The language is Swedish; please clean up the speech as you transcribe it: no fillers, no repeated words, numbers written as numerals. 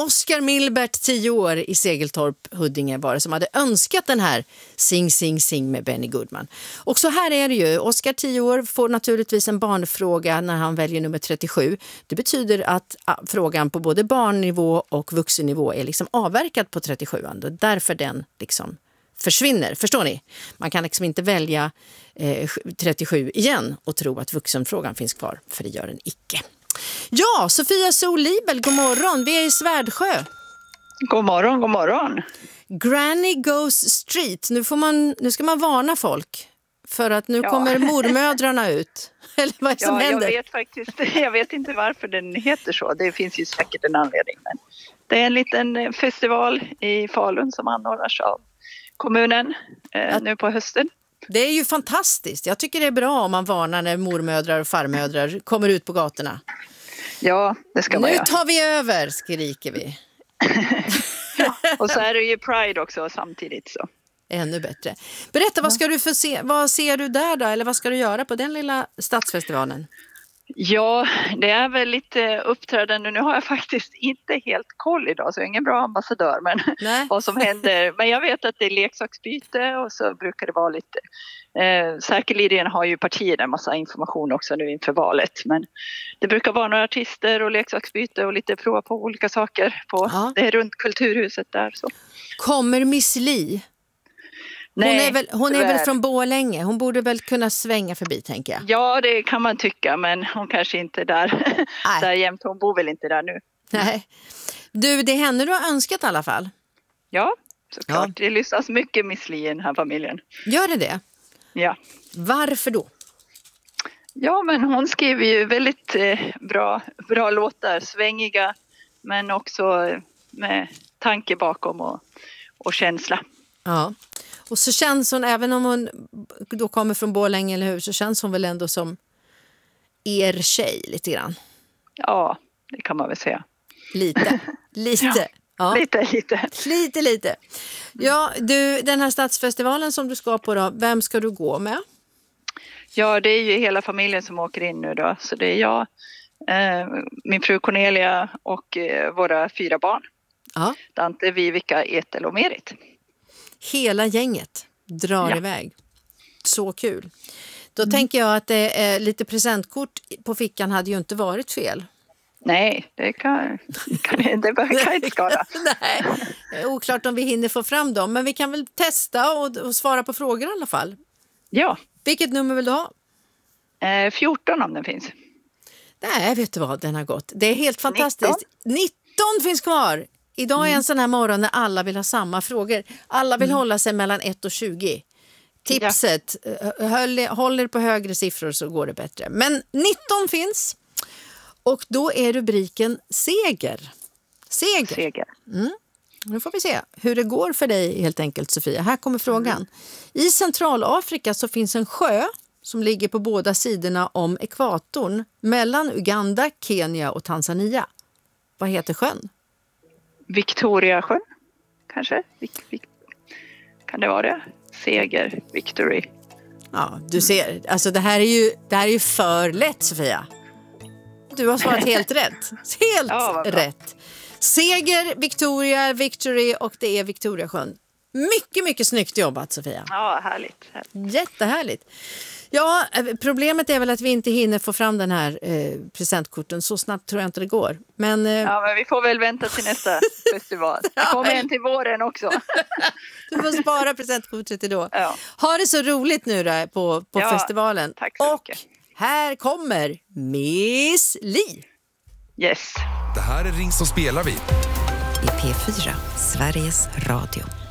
Oskar Milbert, 10 år i Segeltorp, Huddinge, var det som hade önskat den här Sing, sing, sing med Benny Goodman. Och så här är det ju. Oskar, 10 år, får naturligtvis en barnfråga när han väljer nummer 37. Det betyder att frågan på både barnnivå och vuxennivå är liksom avverkad på 37an. Och därför den liksom försvinner. Förstår ni? Man kan liksom inte välja 37 igen och tro att vuxenfrågan finns kvar, för det gör den icke. Ja, Sofia Sol-Libel, god morgon. Vi är i Svärdsjö. God morgon, god morgon. Granny goes street. Nu ska man varna folk för att nu kommer mormödrarna ut. Eller vad som händer? Jag vet inte varför den heter så. Det finns ju säkert en anledning. Men det är en liten festival i Falun som anordnas av kommunen nu på hösten. Det är ju fantastiskt. Jag tycker det är bra om man varnar när mormödrar och farmödrar kommer ut på gatorna. Ja, det ska man göra. Nu tar vi över, skriker vi. Ja, och så är det ju Pride också samtidigt. Så. Ännu bättre. Berätta, vad ser du där då? Eller vad ska du göra på den lilla stadsfestivalen? Ja, det är väl lite uppträdande. Nu har jag faktiskt inte helt koll idag, så jag är ingen bra ambassadör. Men vad som händer. Men jag vet att det är leksaksbyte och så brukar det vara lite... Säkerligen har ju partiet en massa information också nu inför valet. Men det brukar vara några artister och leksaksbyte och lite prova på olika saker. Det är runt Kulturhuset där. Så. Kommer Miss Li? Hon är väl från Borlänge. Hon borde väl kunna svänga förbi, tänker jag. Ja, det kan man tycka, men hon kanske inte är där jämt. Hon bor väl inte där nu. Nej. Du, det är henne du har önskat i alla fall. Ja, såklart. Ja. Det lyssnas mycket Miss Li i den här familjen. Gör det? Ja. Varför då? Ja, men hon skriver ju väldigt bra låtar. Svängiga, men också med tanke bakom och känsla. Ja. Och så känns hon, även om hon då kommer från Borlänge, eller hur, så känns hon väl ändå som er tjej lite grann. Ja, det kan man väl säga. Lite. Ja. Lite. Ja, du, den här stadsfestivalen som du ska på då, vem ska du gå med? Ja, det är ju hela familjen som åker in nu då. Så det är jag, min fru Cornelia och våra 4 barn. Ja. Dante, Vivica, Ethel och Merit. Hela gänget drar iväg. Så kul. Då tänker jag att det är lite presentkort på fickan hade ju inte varit fel. Nej, det kan inte skada. Nej, oklart om vi hinner få fram dem. Men vi kan väl testa och svara på frågor i alla fall. Ja. Vilket nummer vill du ha? 14 om den finns. Nej, vet du vad, den har gått. Det är helt fantastiskt. 19 finns kvar. Idag är en sån här morgon när alla vill ha samma frågor. Alla vill hålla sig mellan 1 och 20. Tipset, håll er på högre siffror så går det bättre. Men 19 finns. Och då är rubriken Seger. Nu får vi se hur det går för dig helt enkelt, Sofia. Här kommer frågan. I Centralafrika så finns en sjö som ligger på båda sidorna om ekvatorn mellan Uganda, Kenya och Tanzania. Vad heter sjön? Victoriasjön, kanske? Kan det vara det? Seger, Victory. Ja, du ser. Alltså det här är ju för lätt, Sofia. Du har svarat helt rätt. Helt rätt. Seger, Victoria, Victory och det är Victoriasjön. Mycket, mycket snyggt jobbat, Sofia. Ja, härligt. Jättehärligt. Ja, problemet är väl att vi inte hinner få fram den här presentkorten. Så snabbt tror jag inte det går. Men vi får väl vänta till nästa festival. Det kommer en till våren också. Du får spara presentkortet till då. Ja. Ha det så roligt nu då på festivalen. Tack så mycket. Och här kommer Miss Li. Yes. Det här är Ring så spelar vi. I P4, Sveriges Radio.